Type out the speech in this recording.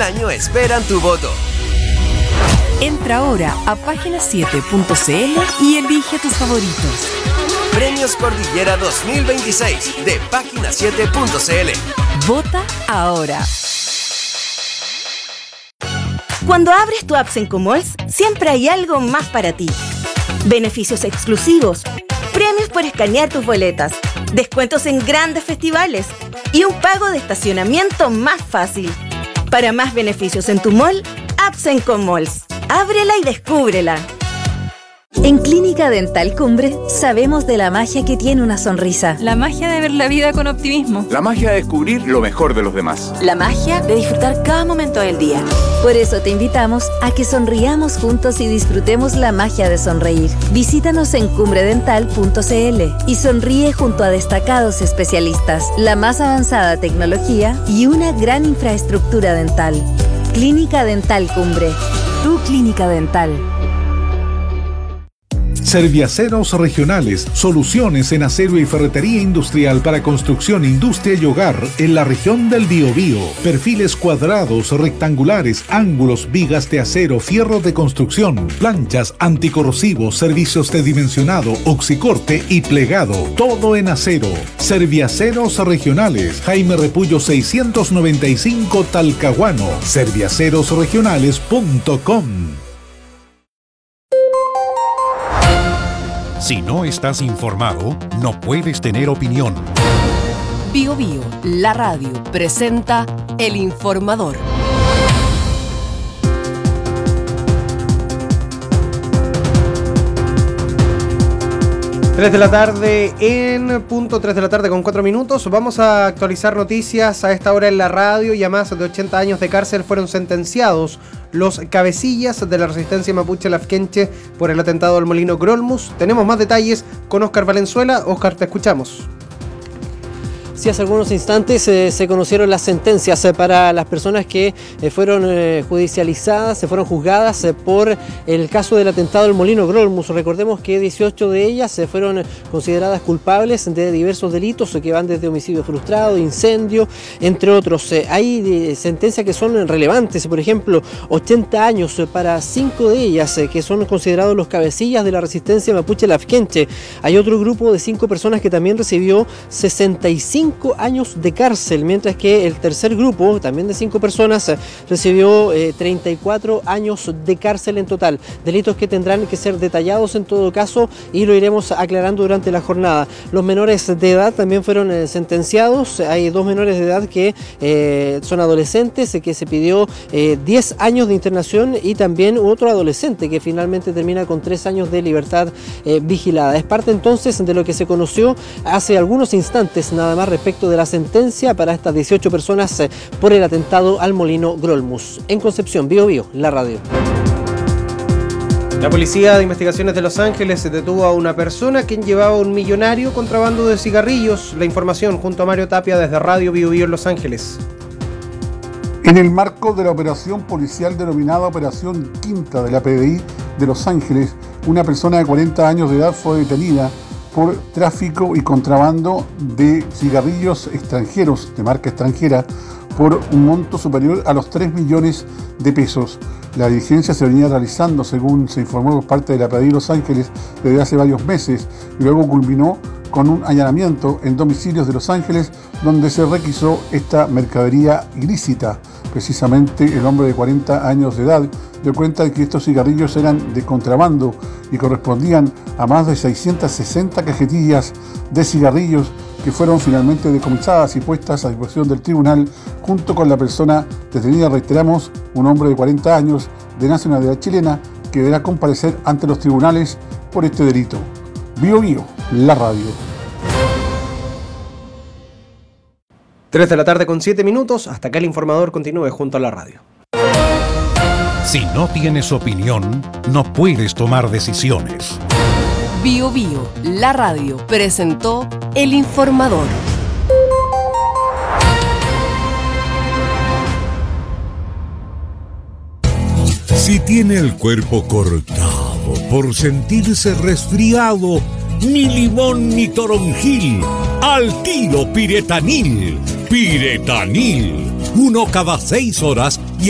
del año esperan tu voto. Entra ahora a página7.cl y elige tus favoritos. Premios Cordillera 2026 de página7.cl. Vota ahora. Cuando abres tu app Sencomalls, siempre hay algo más para ti. Beneficios exclusivos, premios por escanear tus boletas, descuentos en grandes festivales y un pago de estacionamiento más fácil. Para más beneficios en tu mall, app Sencomalls. Ábrela y descúbrela. En Clínica Dental Cumbre sabemos de la magia que tiene una sonrisa. La magia de ver la vida con optimismo. La magia de descubrir lo mejor de los demás. La magia de disfrutar cada momento del día. Por eso te invitamos a que sonriamos juntos y disfrutemos la magia de sonreír. Visítanos en cumbredental.cl y sonríe junto a destacados especialistas, la más avanzada tecnología y una gran infraestructura dental. Clínica Dental Cumbre. Tu clínica dental. Serviaceros Regionales, soluciones en acero y ferretería industrial para construcción, industria y hogar en la región del Biobío. Perfiles cuadrados, rectangulares, ángulos, vigas de acero, fierro de construcción, planchas, anticorrosivos, servicios de dimensionado, oxicorte y plegado. Todo en acero. Serviaceros Regionales, Jaime Repullo 695 Talcahuano. Serviacerosregionales.com. Si no estás informado, no puedes tener opinión. Biobío, la radio, presenta El Informador. 3 de la tarde en punto, 3 de la tarde con 4 minutos. Vamos a actualizar noticias a esta hora en la radio. Y a más de 80 años de cárcel fueron sentenciados los cabecillas de la resistencia mapuche lafkenche por el atentado al molino Grolmus. Tenemos más detalles con Óscar Valenzuela. Óscar, te escuchamos. Sí, hace algunos instantes se conocieron las sentencias para las personas que fueron judicializadas, se fueron juzgadas por el caso del atentado al molino Grolmus. Recordemos que 18 de ellas fueron consideradas culpables de diversos delitos que van desde homicidio frustrado, incendio, entre otros. Hay sentencias que son relevantes, por ejemplo, 80 años para 5 de ellas que son considerados los cabecillas de la resistencia mapuche lafkenche. Hay otro grupo de 5 personas que también recibió 65 años de cárcel, mientras que el tercer grupo, también de 5 personas, recibió 34 años de cárcel en total. Delitos que tendrán que ser detallados en todo caso y lo iremos aclarando durante la jornada. Los menores de edad también fueron sentenciados. Hay 2 menores de edad que son adolescentes, que se pidió 10 años de internación, y también otro adolescente que finalmente termina con 3 años de libertad vigilada. Es parte entonces de lo que se conoció hace algunos instantes nada más respecto de la sentencia para estas 18 personas por el atentado al molino Grolmus. En Concepción, Biobío, la radio. La Policía de Investigaciones de Los Ángeles detuvo a una persona quien llevaba un millonario contrabando de cigarrillos. La información junto a Mario Tapia desde Radio Biobío en Los Ángeles. En el marco de la operación policial denominada Operación Quinta de la PDI de Los Ángeles, una persona de 40 años de edad fue detenida por tráfico y contrabando de cigarrillos extranjeros, de marca extranjera, por un monto superior a los 3 millones de pesos. La diligencia se venía realizando, según se informó por parte de la PDI Los Ángeles, desde hace varios meses, y luego culminó con un allanamiento en domicilios de Los Ángeles, donde se requisó esta mercadería ilícita. Precisamente el hombre de 40 años de edad dio cuenta de que estos cigarrillos eran de contrabando y correspondían a más de 660 cajetillas de cigarrillos que fueron finalmente decomisadas y puestas a disposición del tribunal junto con la persona detenida, reiteramos, un hombre de 40 años de nacionalidad chilena que deberá comparecer ante los tribunales por este delito. Biobío, la radio. 3 de la tarde con 7 minutos. Hasta acá el informador continúe junto a la radio. Si no tienes opinión, no puedes tomar decisiones. Biobío, la radio, presentó El Informador. Si tiene el cuerpo cortado por sentirse resfriado, ni limón ni toronjil, al tiro Piretanil. Piretanil, 1 cada 6 horas